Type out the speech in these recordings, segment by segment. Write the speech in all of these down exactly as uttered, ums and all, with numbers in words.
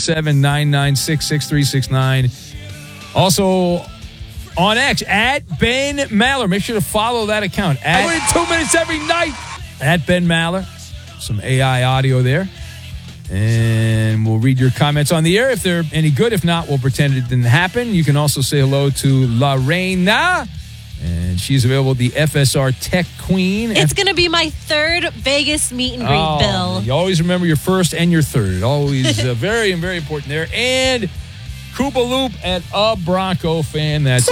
seven, nine nine six, six three six nine. Also on X, at Ben Maller. Make sure to follow that account. At, I win two minutes every night. At Ben Maller. Some A I audio there. And we'll read your comments on the air if they're any good. If not, we'll pretend it didn't happen. You can also say hello to La Reina. And she's available at the F S R Tech Queen. It's F- going to be my third Vegas meet and greet, oh, Bill. You always remember your first and your third. Always uh, very, very important there. And Koopa Loop at a Bronco fan. That's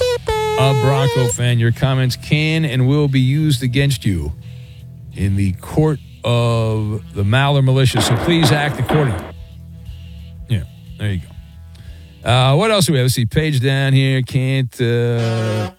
a Bronco fan. Your comments can and will be used against you in the court of the Maller Militia. So please act accordingly. Yeah, there you go. Uh, what else do we have? Let's see. Page down here. Can't uh,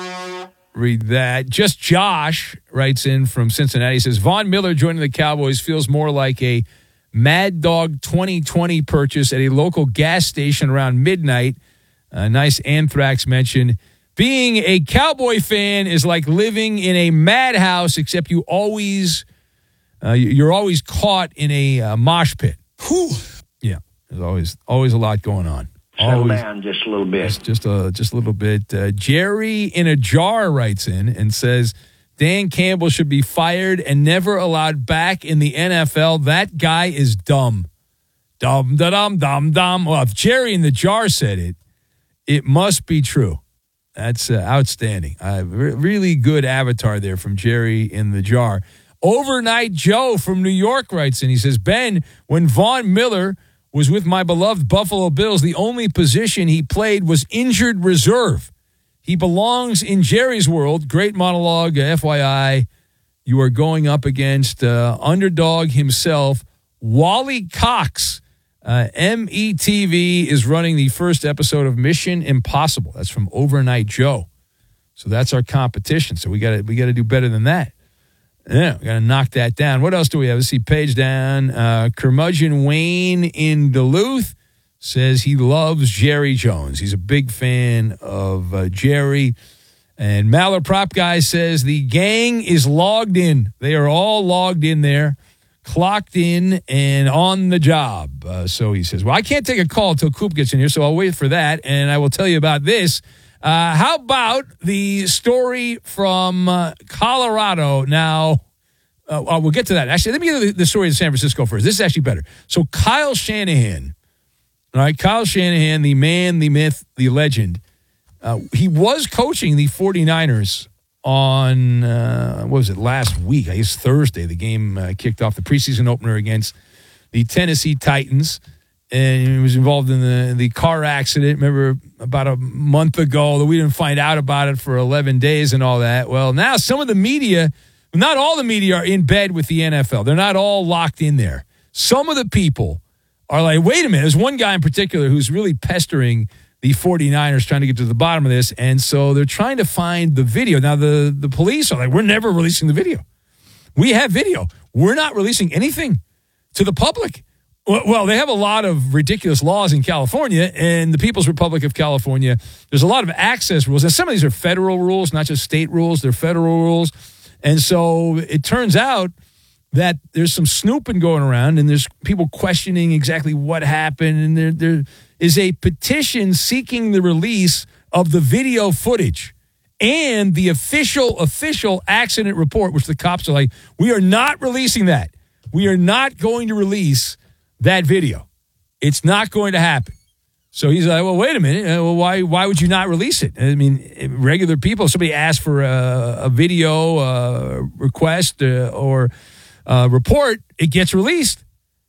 read that. Just Josh writes in from Cincinnati. He says, Von Miller joining the Cowboys feels more like a Mad Dog twenty twenty purchase at a local gas station around midnight. A nice Anthrax mention. Being a Cowboy fan is like living in a madhouse, except you always, uh, you're always caught in a uh, mosh pit. Whew. Yeah, there's always always a lot going on. Settle Always, down just a little bit. Just, just a just a little bit. Uh, Jerry in a jar writes in and says, Dan Campbell should be fired and never allowed back in the N F L. That guy is dumb. Dumb, da dum, dum, dum. Well, if Jerry in the jar said it, it must be true. That's uh, outstanding. Uh, re- really good avatar there from Jerry in the jar. Overnight Joe from New York writes in. He says, Ben, when Von Miller was with my beloved Buffalo Bills, the only position he played was injured reserve. He belongs in Jerry's world. Great monologue, F Y I. You are going up against uh, underdog himself, Wally Cox. Uh, M E T V is running the first episode of Mission Impossible. That's from Overnight Joe. So that's our competition. So we got to we got to do better than that. Yeah, we got to knock that down. What else do we have? Let's see, page down. Uh, Curmudgeon Wayne in Duluth says he loves Jerry Jones. He's a big fan of uh, Jerry. And Maller Prop Guy says the gang is logged in. They are all logged in there, clocked in, and on the job. Uh, so he says, well, I can't take a call until Coop gets in here, so I'll wait for that, and I will tell you about this. Uh, how about the story from uh, Colorado? Now, uh, uh, we'll get to that. Actually, let me get to the, the story in San Francisco first. This is actually better. So Kyle Shanahan, all right, Kyle Shanahan, the man, the myth, the legend, uh, he was coaching the 49ers on, uh, what was it, last week? I guess Thursday. The game uh, kicked off the preseason opener against the Tennessee Titans. And he was involved in the the car accident, remember, about a month ago, that we didn't find out about it for eleven days and all that. Well, now some of the media, not all the media are in bed with the N F L. They're not all locked in there. Some of the people are like, wait a minute. There's one guy in particular who's really pestering the 49ers, trying to get to the bottom of this. And so they're trying to find the video. Now, the, the police are like, we're never releasing the video. We have video. We're not releasing anything to the public. Well, they have a lot of ridiculous laws in California, and the People's Republic of California, there's a lot of access rules. And some of these are federal rules, not just state rules. They're federal rules. And so it turns out that there's some snooping going around, and there's people questioning exactly what happened. And there, there is a petition seeking the release of the video footage and the official, official accident report, which the cops are like, we are not releasing that. We are not going to release that video. It's not going to happen. So he's like, well, wait a minute. Uh, well, why why would you not release it? I mean, regular people, if somebody asks for a, a video uh, request uh, or a report, it gets released.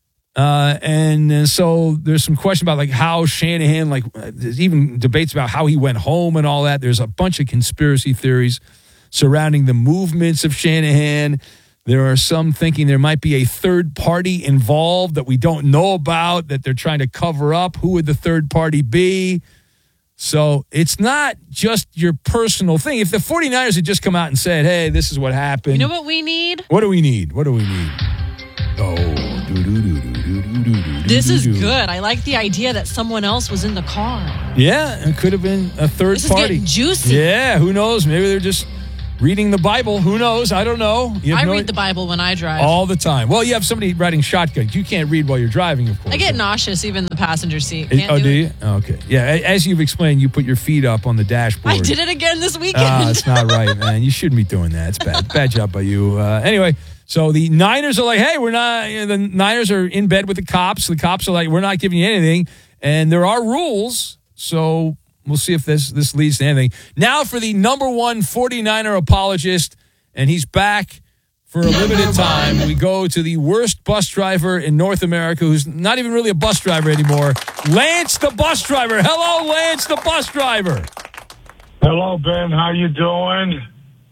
Uh, and, and so there's some question about like how Shanahan, like there's even debates about how he went home and all that. There's a bunch of conspiracy theories surrounding the movements of Shanahan. There are some thinking there might be a third party involved that we don't know about, that they're trying to cover up. Who would the third party be? So it's not just your personal thing. If the 49ers had just come out and said, hey, this is what happened. You know what we need? What do we need? What do we need? Oh, do, do, do, do, do, do, do, this do, is do. good. I like the idea that someone else was in the car. Yeah, it could have been a third this party. This is getting juicy. Yeah, who knows? Maybe they're just reading the Bible. Who knows? I don't know. You have I no- read the Bible when I drive. all the time. Well, you have somebody riding shotgun. You can't read while you're driving, of course. I get nauseous even in the passenger seat. Can't oh, do, do it. you? Okay. Yeah, a- as you've explained, you put your feet up on the dashboard. I did it again this weekend. Ah, it's not right, man. You shouldn't be doing that. It's bad. Bad job by you. Uh, anyway, so the Niners are like, hey, we're not, you know, the Niners are in bed with the cops. The cops are like, we're not giving you anything. And there are rules. So we'll see if this, this leads to anything. Now for the number one 49er apologist, and he's back for a limited time. We go to the worst bus driver in North America, who's not even really a bus driver anymore, Lance the bus driver. Hello, Lance the bus driver. Hello, Ben. How you doing?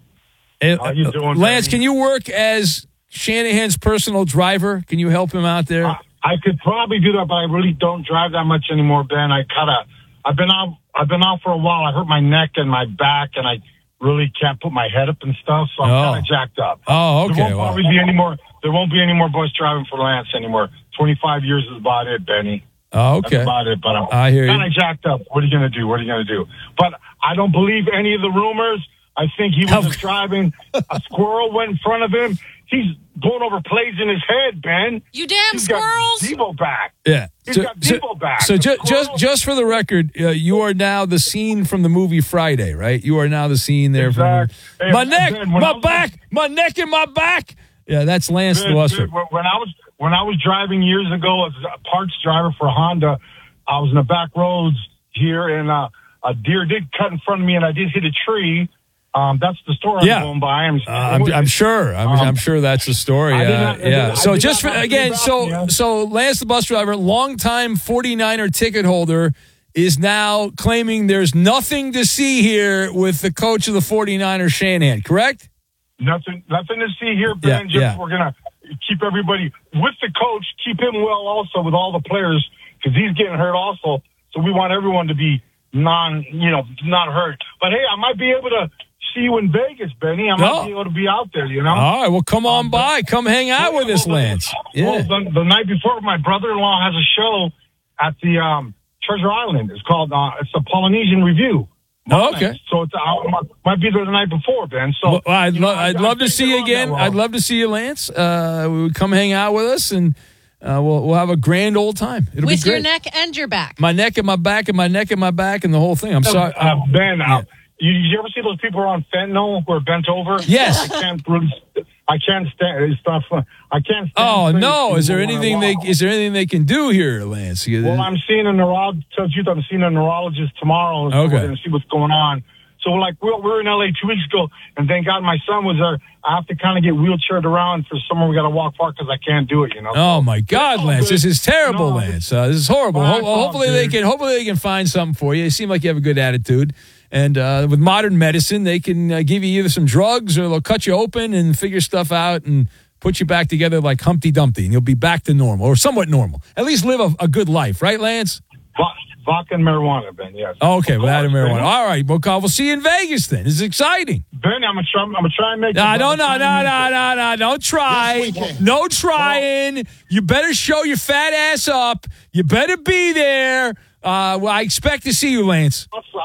How you doing, Lance, Benny? can you work as Shanahan's personal driver? Can you help him out there? I, I could probably do that, but I really don't drive that much anymore, Ben. I kind of, I've been out, I've been out for a while. I hurt my neck and my back, and I really can't put my head up and stuff, so I'm Oh. kind of jacked up. Oh, okay, There won't well. probably be any more. There won't be any more bus driving for Lance anymore. Twenty-five years is about it, Benny. Oh, That's okay. about it. But I'm I hear you. kind of jacked up. What are you going to do? What are you going to do? But I don't believe any of the rumors. I think he was Oh. just driving. A squirrel went in front of him. He's going over plays in his head, Ben. You damn He's squirrels. got Debo back. Yeah. He's So, got so, Debo back. so The ju- just squirrel- just for the record, uh, you are now the scene from the movie Friday, right? You are now the scene there Exact. from Hey, my neck, Ben, when my I was- back, my neck and my back. Yeah, that's Lance the Ben, bus Ben, driver. when I was when I was driving years ago as a parts driver for Honda, I was in the back roads here, and uh, a deer did cut in front of me, and I did hit a tree. Um, that's the story Yeah. I'm going by. I'm, Uh, I'm, I'm sure. I'm, Um, I'm sure that's the story. I did Uh, not- I yeah. did- I So did just for, not have again, to so leave out, yeah. so Lance the bus driver, longtime 49er ticket holder, is now claiming there's nothing to see here with the coach of the 49ers, Shanahan. Correct? Nothing, nothing to see here, Ben. Yeah, Just yeah. we're gonna keep everybody with the coach, keep him well, also with all the players, because he's getting hurt also. So we want everyone to be non, you know, not hurt. But hey, I might be able to see you in Vegas, Benny. I might No. be able to be out there. You know. All right. Well, come on Um, by. Come hang out with us, Lance. Well, Yeah. the, the night before, my brother-in-law has a show at the um, Treasure Island. It's called uh, it's the Polynesian Review. Oh, okay. So it's uh, might- might be there the night before, Ben. So Well, I'd, you know, lo- I- I'd I love to think see you're you on that again. road. I'd love to see you, Lance. Uh, we would come hang out with us, and uh, we'll we'll have a grand old time. It'll With be great. your neck and your back. My neck and my back and my neck and my back and the whole thing. I'm sorry. Uh, Ben, uh, you, you ever see those people who are on fentanyl who are bent over? Yes. I can't really. I can't stand. It's not fun. I can't. Stand Oh straight no! Is there when I anything they walk. is there anything they can do here, Lance? You- Well, I'm seeing a neurologist. Tell you, I'm seeing a neurologist tomorrow. So Okay. We're going to see what's going on. So, like, we we were in L A two weeks ago, and thank God my son was there. I have to kind of get wheelchaired around for somewhere we got to walk far because I can't do it, you know. Oh my God, all Lance! good. This is terrible, No, Lance. Uh, this is horrible. Well, Ho- it's all hopefully they good. can. Hopefully they can find something for you. You seem like you have a good attitude, and uh, with modern medicine, they can uh, give you either some drugs or they'll cut you open and figure stuff out and put you back together like Humpty Dumpty, and you'll be back to normal or somewhat normal. At least live a, a good life, right, Lance? Vo- Vodka and marijuana, Ben. Yes. Okay, Of without a course, marijuana. Ben. All right, well, Carl, we'll see you in Vegas then. This is exciting. Ben, I'm gonna try. I'm gonna try and make. No, it. no, I'm no, gonna no, try and no, make it. no, no. Don't try. Yes, we can. No trying. You better show your fat ass up. You better be there. Uh, well, I expect to see you, Lance.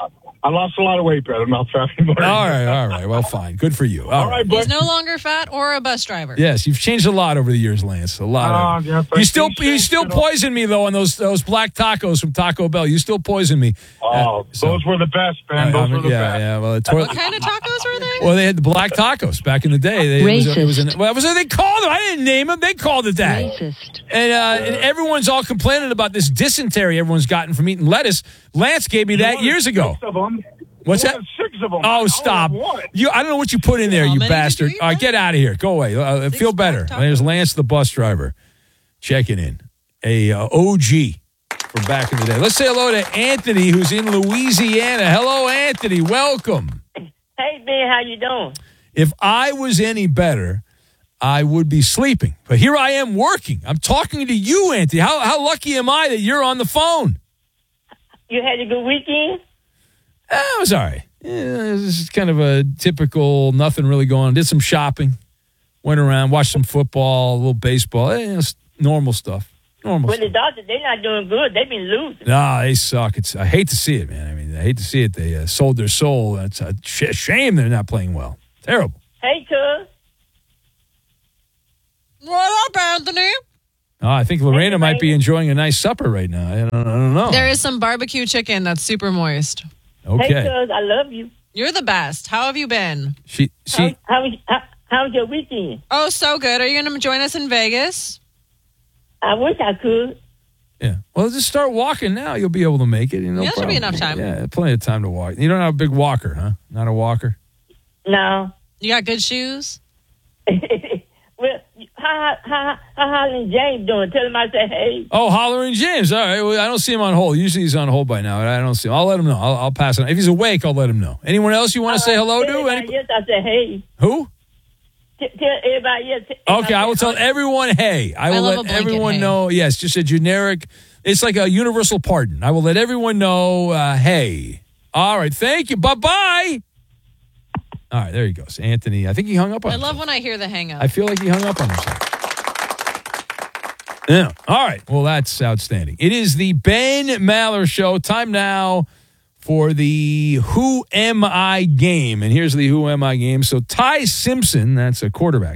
I lost a lot of weight, Ben. I'm not fat anymore. All right, all right. Well, fine. Good for you. All right, He's bud. no longer fat or a bus driver. Yes, you've changed a lot over the years, Lance. A lot. Oh, of yeah, you thank still you. you still You know. poison me though on those those black tacos from Taco Bell. You still poison me. Oh, Uh, so- those were the best, Ben. I Those mean, were the yeah, best. yeah. Well, it tore, What kind of tacos were they? well, they had the black tacos back in the day. They, it was, it was an, Racist. well, that was what they called them. I didn't name them. They called it that. Racist. And, uh, and everyone's all complaining about this dysentery everyone's gotten from eating lettuce. Lance gave me that One years of ago. Six of them. What's One that? of Six of them. I Oh, only stop! have one. You, I don't know what you put in there, How you many did bastard. you eat, All right, Ben? get out of here. Go away. Uh, feel better. black tacos. There's Lance, the bus driver, checking in. A uh, O G from back in the day. Let's say hello to Anthony, who's in Louisiana. Hello, Anthony. Welcome. Hey, Ben, how you doing? If I was any better, I would be sleeping. But here I am working. I'm talking to you, Anthony. How how lucky am I that you're on the phone? You had a good weekend? Eh, it was all right. Yeah, this is kind of a typical nothing really going on. Did some shopping, went around, watched some football, a little baseball. Eh, it's normal stuff. Normal Well, the stuff. Dodgers, they're not doing good. They've been losing. No, they suck. It's I hate to see it, man. I mean, I hate to see it. They uh, sold their soul. It's a sh- shame they're not playing well. Terrible. Hey, cuz. What up, Anthony? Oh, I think Lorena might be enjoying a nice supper right now. I don't, I don't know. There is some barbecue chicken that's super moist. Okay. Hey, cuz, I love you. You're the best. How have you been? She she. How, how, was, how, how was your weekend? Oh, so good. Are you going to join us in Vegas? I wish I could. Yeah. Well, just start walking now. You'll be able to make it. You know, Yeah, there should be enough time. Yeah, plenty of time to walk. You don't have a big walker, huh? Not a walker. No. You got good shoes? Well, how, how, how Holland James doing? Tell him I said, hey. Oh, Hollering James. All right. Well, I don't see him on hold. Usually he's on hold by now. I don't see him. I'll let him know. I'll, I'll pass it on. If he's awake, I'll let him know. Anyone else you want to say hello to? Any- Yes, I said, hey. Who? T- tell everybody, yes. T- Okay, I will tell everyone, hey. I will I love a let blanket everyone hey. know. Yes, just a generic. It's like a universal pardon. I will let everyone know, uh, hey. All right. Thank you. Bye-bye. All right, there he goes. Anthony, I think he hung up on I himself. love when I hear the hang up. I feel like he hung up on himself. Yeah. All right. Well, that's outstanding. It is the Ben Maller Show. Time now for the Who Am I game. And here's the Who Am I game. So Ty Simpson, that's a quarterback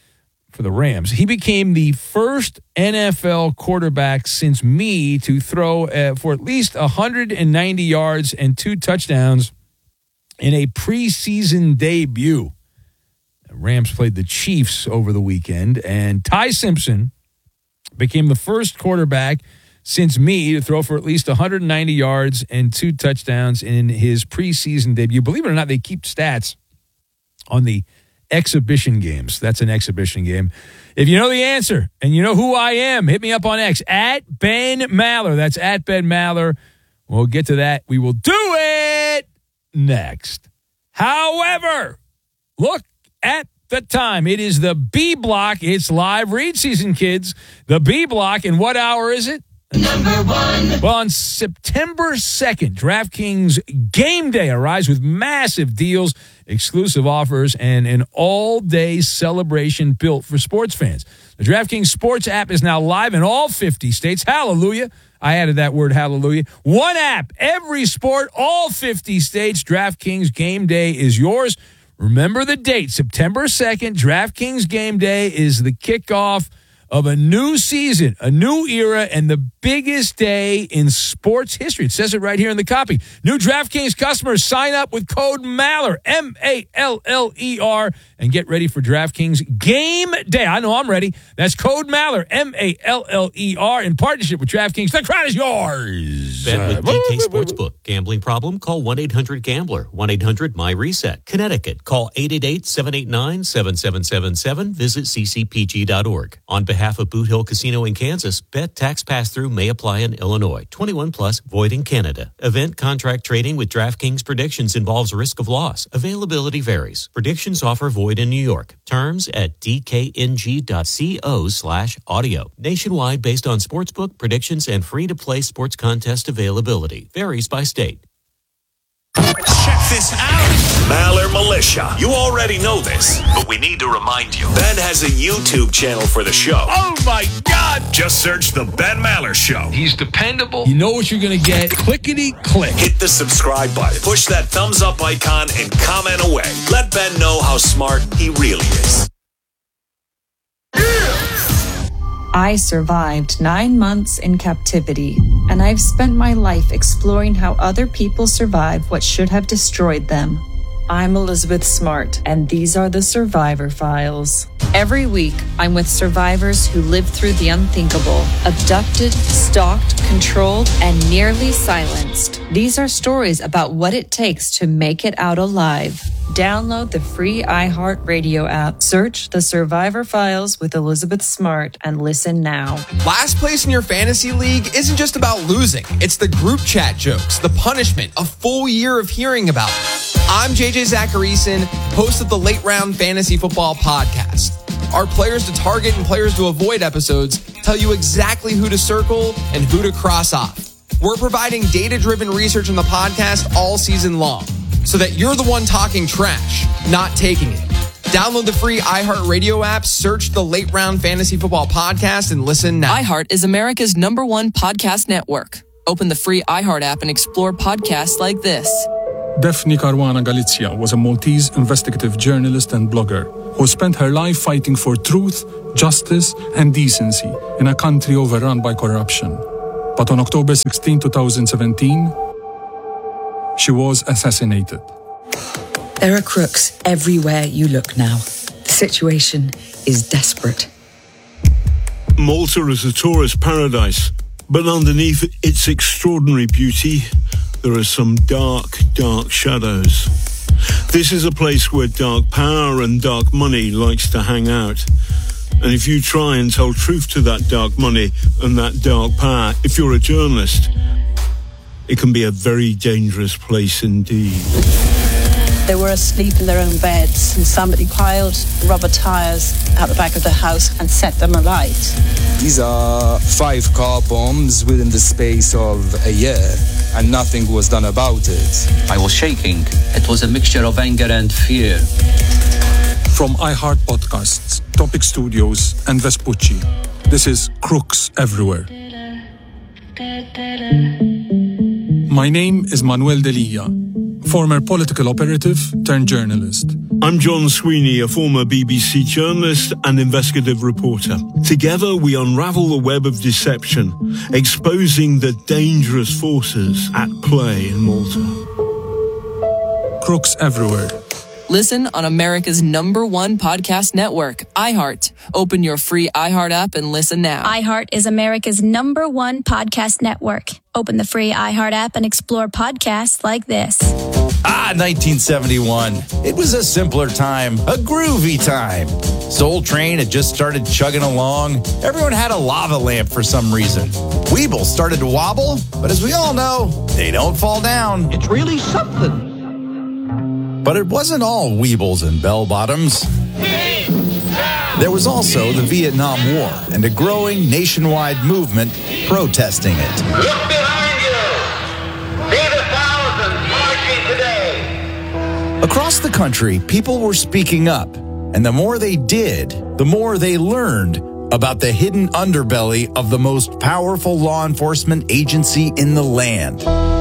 for the Rams, he became the first N F L quarterback since me to throw uh, for at least one hundred ninety yards and two touchdowns in a preseason debut. The Rams played the Chiefs over the weekend, and Ty Simpson became the first quarterback since me to throw for at least one hundred ninety yards and two touchdowns in his preseason debut. Believe it or not, they keep stats on the exhibition games. That's an exhibition game. If you know the answer and you know who I am, hit me up on X at Ben Maller. That's at Ben Maller. We'll get to that. We will do it next. However, look at the time. It is the B block. It's live read season, kids. The B block. And what hour is it? Number one. Well, on September second, DraftKings Game Day arrives with massive deals, exclusive offers, and an all-day celebration built for sports fans. The DraftKings Sports app is now live in all fifty states. Hallelujah. I added that word, hallelujah. One app, every sport, all fifty states. DraftKings Game Day is yours. Remember the date, September second. DraftKings Game Day is the kickoff of a new season, a new era, and the biggest day in sports history. It says it right here in the copy. New DraftKings customers sign up with code Maller, M A L L E R, and get ready for DraftKings Game Day. I know I'm ready. That's code Maller, M A L L E R, in partnership with DraftKings. The crowd is yours. Bet with D K Sportsbook. Gambling problem? Call one eight hundred gambler. one eight hundred my reset. Connecticut. Call eight eight eight, seven eight nine, seven seven seven seven. Visit c c p g dot org. On behalf of Boot Hill Casino in Kansas, bet tax pass-through may apply in Illinois. twenty-one plus, void in Canada. Event contract trading with DraftKings predictions involves risk of loss. Availability varies. Predictions offer void in New York. Terms at d k n g dot co slash audio. Nationwide based on sportsbook predictions and free-to-play sports contest availability. Varies by state. Check this out. Maller Militia. You already know this, but we need to remind you. Ben has a YouTube channel for the show. Oh, my God. Just search The Ben Maller Show. He's dependable. You know what you're going to get. Clickety-click. Hit the subscribe button. Push that thumbs up icon and comment away. Let Ben know how smart he really is. I survived nine months in captivity, and I've spent my life exploring how other people survive what should have destroyed them. I'm Elizabeth Smart, and these are the Survivor Files. Every week, I'm with survivors who lived through the unthinkable, abducted, stalked, controlled, and nearly silenced. These are stories about what it takes to make it out alive. Download the free iHeartRadio app, search The Survivor Files with Elizabeth Smart, and listen now. Last place in your fantasy league isn't just about losing. It's the group chat jokes, the punishment, a full year of hearing about it. I'm J J Zacharyson, host of the Late Round Fantasy Football Podcast. Our Players to Target and Players to Avoid episodes tell you exactly who to circle and who to cross off. We're providing data-driven research on the podcast all season long, so that you're the one talking trash, not taking it. Download the free iHeartRadio app, search the Late Round Fantasy Football Podcast, and listen now. iHeart is America's number one podcast network. Open the free iHeart app and explore podcasts like this. Daphne Caruana Galizia was a Maltese investigative journalist and blogger who spent her life fighting for truth, justice, and decency in a country overrun by corruption. But on October sixteenth, twenty seventeen, she was assassinated. There are crooks everywhere you look now. The situation is desperate. Malta is a tourist paradise, but underneath its extraordinary beauty, there are some dark, dark shadows. This is a place where dark power and dark money likes to hang out. And if you try and tell truth to that dark money and that dark power, if you're a journalist, it can be a very dangerous place indeed. They were asleep in their own beds and somebody piled rubber tires out the back of the house and set them alight. These are five car bombs within the space of a year, and nothing was done about it. I was shaking. It was a mixture of anger and fear. From iHeart Podcasts, Topic Studios, and Vespucci, this is Crooks Everywhere. My name is Manuel Delia, former political operative turned journalist. I'm John Sweeney, a former B B C journalist and investigative reporter. Together we unravel the web of deception, exposing the dangerous forces at play in Malta. Crooks Everywhere. Listen on America's number one podcast network, iHeart. Open your free iHeart app and listen now. iHeart is America's number one podcast network. Open the free iHeart app and explore podcasts like this. Ah, nineteen seventy-one. It was a simpler time, a groovy time. Soul Train had just started chugging along. Everyone had a lava lamp for some reason. Weeble started to wobble, but as we all know, they don't fall down. It's really something. But it wasn't all Weebles and bell-bottoms. There was also the Vietnam War and a growing nationwide movement protesting it. Look behind you. See the thousands marching today. Across the country, people were speaking up, and the more they did, the more they learned about the hidden underbelly of the most powerful law enforcement agency in the land.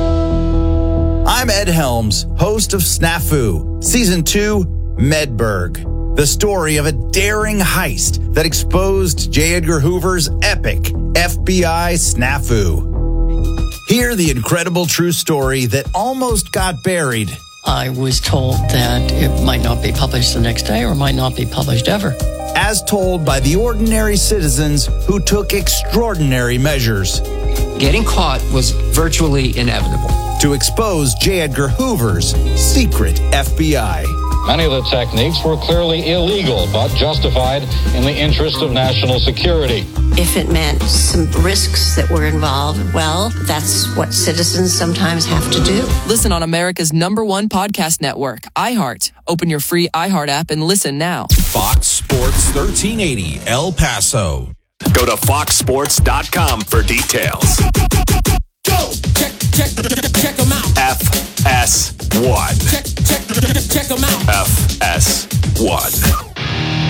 I'm Ed Helms, host of Snafu, Season two, Medberg, the story of a daring heist that exposed J. Edgar Hoover's epic F B I snafu. Hear the incredible true story that almost got buried. I was told that it might not be published the next day or might not be published ever. As told by the ordinary citizens who took extraordinary measures. Getting caught was virtually inevitable. To expose J. Edgar Hoover's secret F B I. Many of the techniques were clearly illegal, but justified in the interest of national security. If it meant some risks that were involved, well, that's what citizens sometimes have to do. Listen on America's number one podcast network, iHeart. Open your free iHeart app and listen now. Fox Sports thirteen eighty, El Paso. Go to fox sports dot com for details. Go! Check, check, check them out. F S one. Check, check, check them out. F S one.